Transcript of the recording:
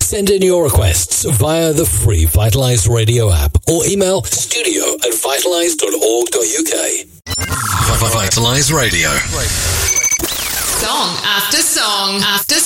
Send in your requests via the free Vitalize Radio app or email studio@vitalize.org.uk. Vitalize Radio. Song after song after